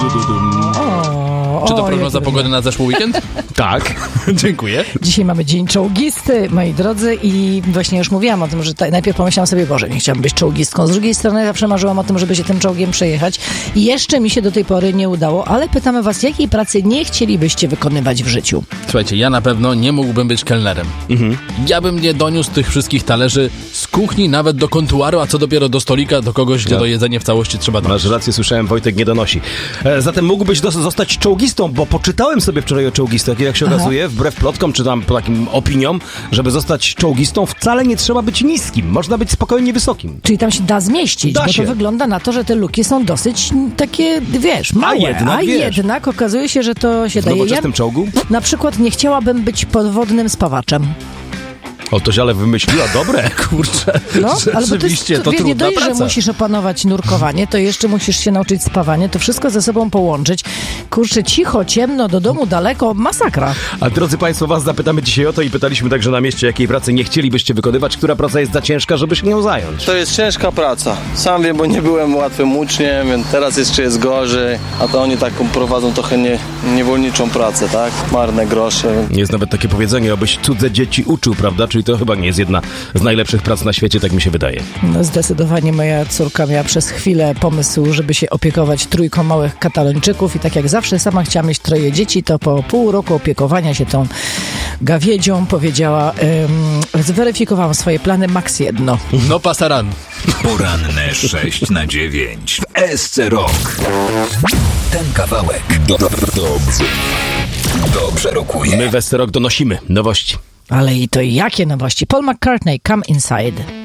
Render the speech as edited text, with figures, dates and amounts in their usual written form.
Czy to prognoza pogody na zeszły weekend? Tak, dziękuję. Dzisiaj mamy dzień czołgisty, moi drodzy, i właśnie już mówiłam o tym, że najpierw pomyślałam sobie, Boże, nie chciałam być czołgistką. Z drugiej strony zawsze marzyłam o tym, żeby się tym czołgiem przejechać i jeszcze mi się do tej pory nie udało, ale pytamy was, jakiej pracy nie chcielibyście wykonywać w życiu? Słuchajcie, ja na pewno nie mógłbym być kelnerem. Ja bym nie doniósł tych wszystkich talerzy z kuchni nawet do kontuaru, a co dopiero do stolika, do kogoś, gdzie to jedzenie w całości trzeba dać. Masz rację, słyszałem, Wojtek nie donosi. Zatem mógłbyś zostać czołgistą, bo poczytałem sobie wczoraj o czołgistach i jak się okazuje, wbrew plotkom czy tam takim opiniom, żeby zostać czołgistą, wcale nie trzeba być niskim. Można być spokojnie wysokim. Czyli tam się da zmieścić, bo to wygląda na to, że te luki są dosyć takie, wiesz, małe. A jednak okazuje się, że to się daje. W nowoczesnym czołgu? Na przykład nie chciałabym być podwodnym spawaczem. O, to Ziale wymyśliła, dobre, kurczę. No, rzeczywiście, to wiesz, trudna nie dość, praca. że musisz opanować nurkowanie, to jeszcze musisz się nauczyć spawanie, to wszystko ze sobą połączyć. Kurczę, cicho, ciemno, do domu daleko, masakra. A drodzy Państwo, was zapytamy dzisiaj o to i pytaliśmy także na mieście, jakiej pracy nie chcielibyście wykonywać, która praca jest za ciężka, żeby się nią zająć. To jest ciężka praca. Sam wiem, bo nie byłem łatwym uczniem, więc teraz jeszcze jest gorzej, a to oni taką prowadzą trochę niewolniczą pracę, tak? Marne grosze. Jest nawet takie powiedzenie, abyś cudze dzieci uczył, prawda? Czyli to chyba nie jest jedna z najlepszych prac na świecie, tak mi się wydaje. No, zdecydowanie moja córka miała przez chwilę pomysł, żeby się opiekować 3 małych katalończyków i tak jak zawsze sama chciała mieć 3 dzieci, to po pół roku opiekowania się tą gawiedzią powiedziała, zweryfikowałam swoje plany, maks 1. No pasaran. Poranne 6-9 w SC Rock. Ten kawałek dobrze rokuje. My w SC Rock donosimy nowości. Ale i to jakie nowości? Paul McCartney, Come Inside.